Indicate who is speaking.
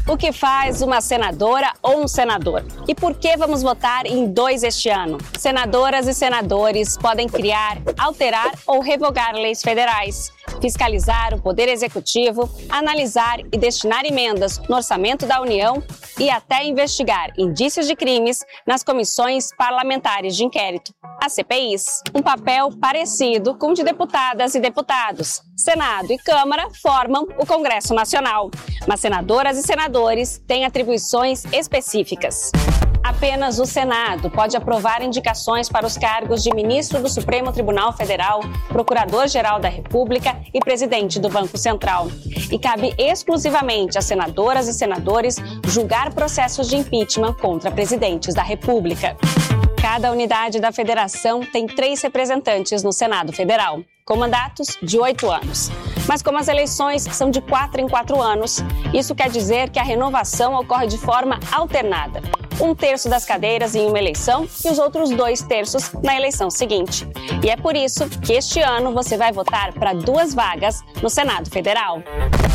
Speaker 1: O que faz uma senadora ou um senador? E por que vamos votar em 2 este ano? Senadoras e senadores podem criar, alterar ou revogar leis federais, fiscalizar o Poder Executivo, analisar e destinar emendas no orçamento da União e até investigar indícios de crimes nas comissões parlamentares de inquérito, as CPIs. Um papel parecido com o de deputadas e deputados. Senado e Câmara formam o Congresso Nacional, mas senadoras e senadores têm atribuições específicas. Apenas o Senado pode aprovar indicações para os cargos de ministro do Supremo Tribunal Federal, procurador-geral da República e presidente do Banco Central. E cabe exclusivamente a senadoras e senadores julgar processos de impeachment contra presidentes da República. Cada unidade da federação tem 3 representantes no Senado Federal, com mandatos de 8 anos. Mas como as eleições são de 4 em 4 anos, isso quer dizer que a renovação ocorre de forma alternada. 1/3 das cadeiras em uma eleição e os outros 2/3 na eleição seguinte. E é por isso que este ano você vai votar para 2 vagas no Senado Federal.